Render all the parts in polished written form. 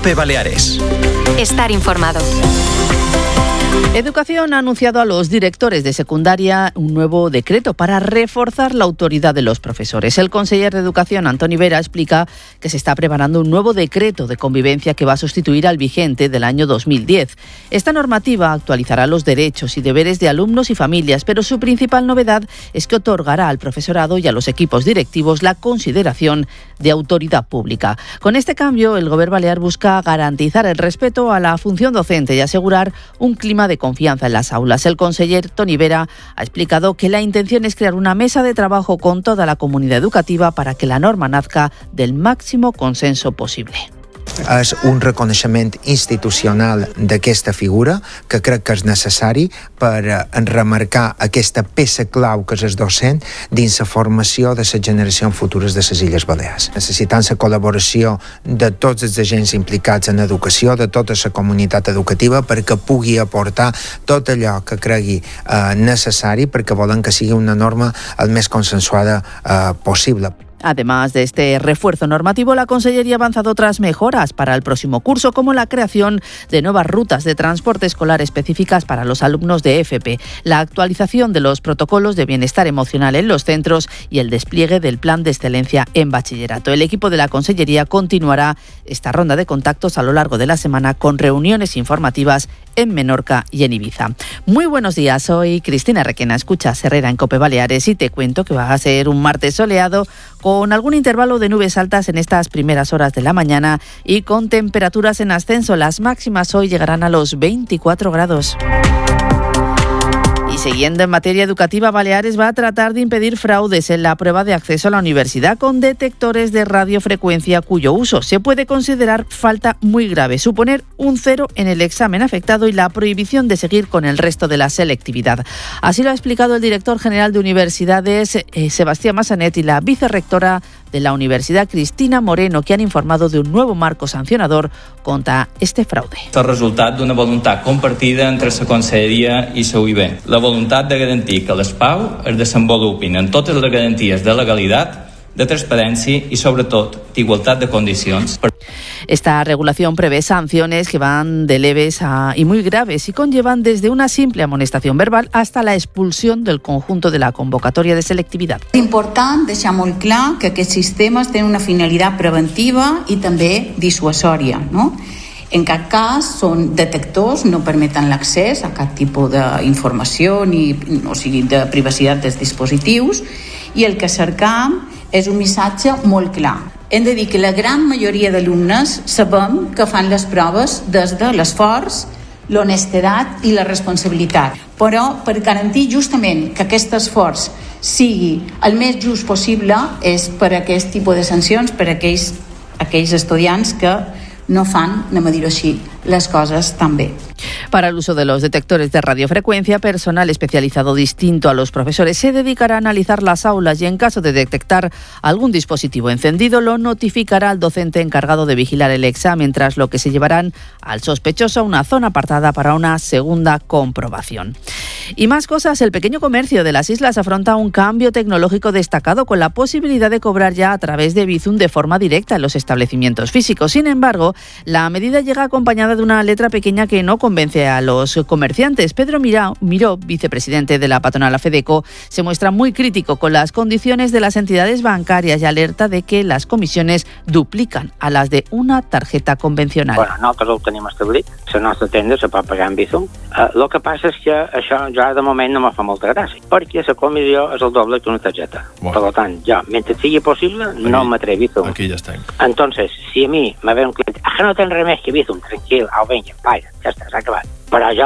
COPE Baleares. Estar informado. Educación ha anunciado a los directores de secundaria un nuevo decreto para reforzar la autoridad de los profesores. El conseller de Educación, Antoni Vera, explica que se está preparando un nuevo decreto de convivencia que va a sustituir al vigente del año 2010. Esta normativa actualizará los derechos y deberes de alumnos y familias, pero su principal novedad es que otorgará al profesorado y a los equipos directivos la consideración de autoridad pública. Con este cambio, el Gobierno balear busca garantizar el respeto a la función docente y asegurar un clima de confianza en las aulas. El conseller Toni Vera ha explicado que la intención es crear una mesa de trabajo con toda la comunidad educativa para que la norma nazca del máximo consenso posible. És un reconeixement institucional d'aquesta figura que crec que és necessari per remarcar aquesta peça clau que és el docent dins la formació de les generacions futures de les Illes Balears. Necessitant la col·laboració de tots els agents implicats en educació, de tota la comunitat educativa, perquè pugui aportar tot allò que cregui necessari, perquè volem que sigui una norma el més consensuada possible. Además de este refuerzo normativo, la Consellería ha avanzado otras mejoras para el próximo curso, como la creación de nuevas rutas de transporte escolar específicas para los alumnos de FP, la actualización de los protocolos de bienestar emocional en los centros y el despliegue del plan de excelencia en bachillerato. El equipo de la Consellería continuará esta ronda de contactos a lo largo de la semana con reuniones informativas en Menorca y en Ibiza. Muy buenos días, soy Cristina Requena, escuchas Herrera en COPE Baleares y te cuento que va a ser un martes soleado con algún intervalo de nubes altas en estas primeras horas de la mañana y con temperaturas en ascenso. Las máximas hoy llegarán a los 24 grados. Y siguiendo en materia educativa, Baleares va a tratar de impedir fraudes en la prueba de acceso a la universidad con detectores de radiofrecuencia cuyo uso se puede considerar falta muy grave, suponer un 0 en el examen afectado y la prohibición de seguir con el resto de la selectividad. Así lo ha explicado el director general de Universidades, Sebastián Massanet, y la vicerrectora de la Universidad, Cristina Moreno, que han informado de un nuevo marco sancionador contra este fraude. És el resultat d'una voluntat compartida entre la Conselleria i la UIB. La voluntat de garantir que les PAU es desenvolupin en totes les garanties de legalitat, de transparència i, sobretot, d'igualtat de condicions. Esta regulación prevé sanciones que van de leves y muy graves y conllevan desde una simple amonestación verbal hasta la expulsión del conjunto de la convocatoria de selectivitat. És important deixar molt clar que aquests sistemes tenen una finalitat preventiva i també dissuasòria, no? En cap cas són detectors, no permeten l'accés a cap tipus d'informació o sigui, de privacitat dels dispositius, i el que cercam és un missatge molt clar. Hem de dir que la gran majoria d'alumnes sabem que fan les proves des de l'esforç, l'honestedat i la responsabilitat. Però per garantir justament que aquest esforç sigui el més just possible és per aquest tipus de sancions per a aquells estudiants que no fan, anem a dir-ho així, les coses tan bé. Para el uso de los detectores de radiofrecuencia, personal especializado distinto a los profesores se dedicará a analizar las aulas y en caso de detectar algún dispositivo encendido lo notificará al docente encargado de vigilar el examen, tras lo que se llevarán al sospechoso a una zona apartada para una segunda comprobación. Y más cosas, el pequeño comercio de las islas afronta un cambio tecnológico destacado con la posibilidad de cobrar ya a través de Bizum de forma directa en los establecimientos físicos. Sin embargo, la medida llega acompañada de una letra pequeña que no convence a los comerciantes. Pedro Miró, vicepresidente de la patronal Afedeco, se muestra muy crítico con las condiciones de las entidades bancarias y alerta de que las comisiones duplican a las de una tarjeta convencional. Bueno, nosaltres ho tenim establit, la nostra tenda se pot pagar en Bizum. El que passa és que això jo de moment no me fa molta gràcia, perquè la comissió és el doble que una targeta. Bueno. Per tant, jo, mentre sigui possible, aquí, no m'atré Bizum. Aquí ja estem. Entonces, si a mi me ve un client, que no tens res més que Bizum, tranquil, au, vinga, paga, ja està, s'ha acabat. Però jo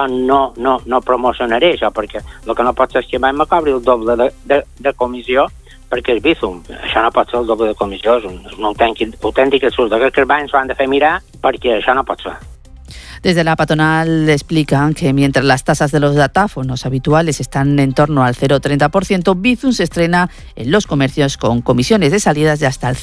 no promocionaré això, perquè el que no pot ser és que mai me cobri el doble de comissió perquè és Bizum. Això no pot ser el doble de comissió, és un autèntic absurd. Que els bancs s'ho han de fer mirar perquè això no pot ser. Desde la patronal explican que mientras las tasas de los datáfonos habituales están en torno al 0,30%, Bizum se estrena en los comercios con comisiones de salidas de hasta el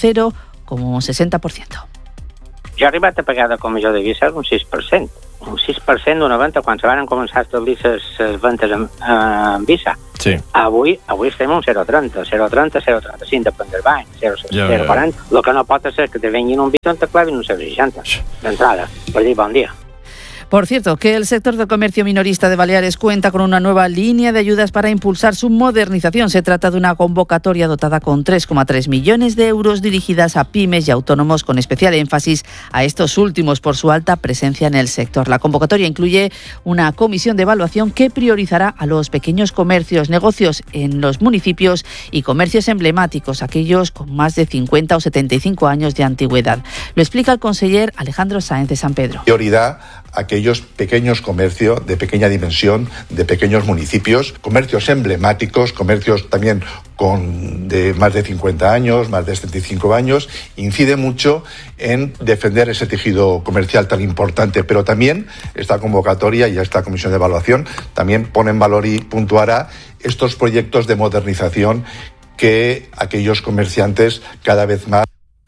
0,60%. Jo he arribat a pagar de comissió de Visa un 6%. Un 6% d'una venda quan se van començar a establir les ventes en Visa. Sí. Avui estem en un 0,30, 0,35, depèn del banc, 0,40. El que no pot ser que te venguin un bit on te clavin un 0,60 d'entrada, per dir bon dia. Por cierto, que el sector del comercio minorista de Baleares cuenta con una nueva línea de ayudas para impulsar su modernización. Se trata de una convocatoria dotada con 3,3 millones de euros dirigidas a pymes y autónomos, con especial énfasis a estos últimos por su alta presencia en el sector. La convocatoria incluye una comisión de evaluación que priorizará a los pequeños comercios, negocios en los municipios y comercios emblemáticos, aquellos con más de 50 o 75 años de antigüedad. Lo explica el conseller Alejandro Sáenz de San Pedro. Prioridad a aquellos pequeños comercios de pequeña dimensión, de pequeños municipios, comercios emblemáticos, comercios también de más de 50 años, más de 75 años, incide mucho en defender ese tejido comercial tan importante, pero también esta convocatoria y esta comisión de evaluación también pone en valor y puntuará estos proyectos de modernización que aquellos comerciantes cada vez más.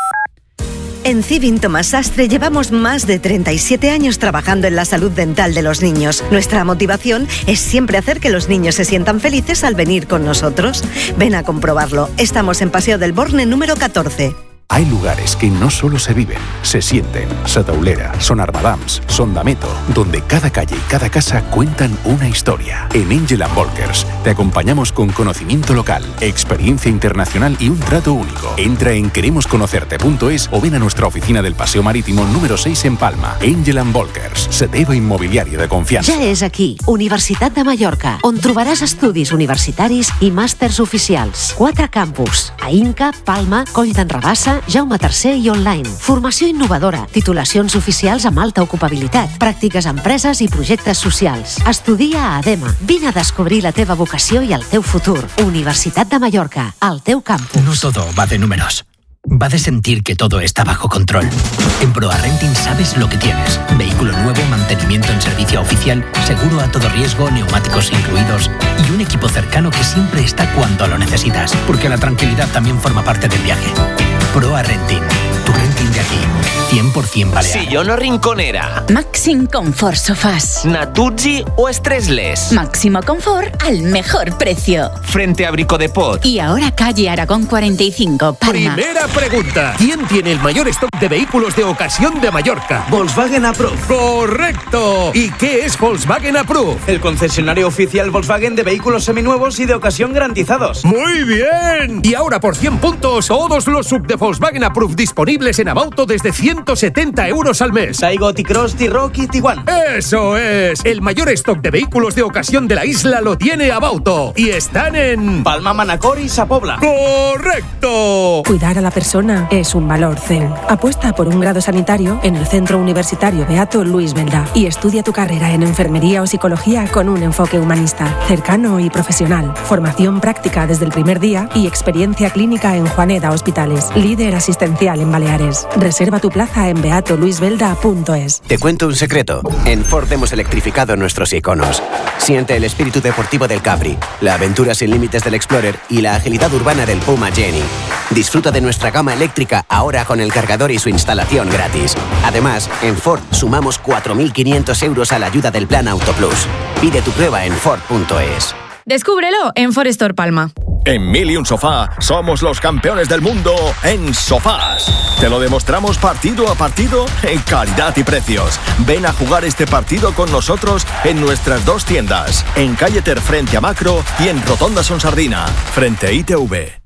En Civin Tomás Sastre llevamos más de 37 años trabajando en la salud dental de los niños. Nuestra motivación es siempre hacer que los niños se sientan felices al venir con nosotros. Ven a comprobarlo. Estamos en Paseo del Borne número 14. Hay lugares que no solo se viven, se sienten. Sataulera, Son Armadams, Son Dameto, donde cada calle y cada casa cuentan una historia. En Angel & Volkers te acompañamos con conocimiento local, experiencia internacional y un trato único. Entra en queremosconocerte.es o ven a nuestra oficina del Paseo Marítimo número 6 en Palma. Angel & Volkers, la teva immobiliària de confiança. Ja és aquí, Universitat de Mallorca, on trobaràs estudis universitaris i màsters oficials. 4 campus, a Inca, Palma, Coll d'en Rabassa, Jaume III i online. Formació innovadora, titulacions oficials amb alta ocupabilitat, pràctiques a empreses i projectes socials. Estudia a ADEMA. Vine a descobrir la teva vocació i el teu futur. Universitat de Mallorca, al teu campus. No todo va de números. Va de sentir que todo está bajo control. En Proa Renting sabes lo que tienes. Vehículo nuevo, mantenimiento en servicio oficial, seguro a todo riesgo, neumáticos incluidos y un equipo cercano que siempre está cuando lo necesitas, porque la tranquilidad también forma parte del viaje. Proa Renting, tu renting de aquí, 100% balear. Sillón o rinconera. Maxim Confort Sofás. Natuzzi o Stressless. Máximo confort al mejor precio. Frente a Brico de Pot. Y ahora calle Aragón 45, Palma. Primera pregunta. ¿Quién tiene el mayor stock de vehículos de ocasión de Mallorca? Volkswagen Approved. ¡Correcto! ¿Y qué es Volkswagen Approved? El concesionario oficial Volkswagen de vehículos seminuevos y de ocasión garantizados. ¡Muy bien! Y ahora por 100 puntos, todos los sub de Volkswagen Approved disponibles en Abauto desde 170 euros al mes. Taigo, T-Cross, T-Roc y Tiguan. ¡Eso es! El mayor stock de vehículos de ocasión de la isla lo tiene Abauto. Y están en Palma, Manacor y Sapobla. ¡Correcto! Cuidar a la persona es un valor CEU. Apuesta por un grado sanitario en el Centro Universitario Beato Luis Belda y estudia tu carrera en enfermería o psicología con un enfoque humanista, cercano y profesional. Formación práctica desde el primer día y experiencia clínica en Juaneda Hospitales. Líder asistencial en Baleares. Reserva tu plaza en beatoluisbelda.es. Te cuento un secreto. En Ford hemos electrificado nuestros iconos. Siente el espíritu deportivo del Capri, la aventura sin límites del Explorer y la agilidad urbana del Puma Jenny. Disfruta de nuestra gama eléctrica ahora con el cargador y su instalación gratis. Además, en Ford sumamos 4.500 euros a la ayuda del Plan Auto Plus. Pide tu prueba en Ford.es. Descúbrelo en Forestor Palma. En 1001 Sofá somos los campeones del mundo en sofás. Te lo demostramos partido a partido en calidad y precios. Ven a jugar este partido con nosotros en nuestras 2 tiendas, en Calle Ter frente a Macro y en Rotonda Son Sardina, frente a ITV.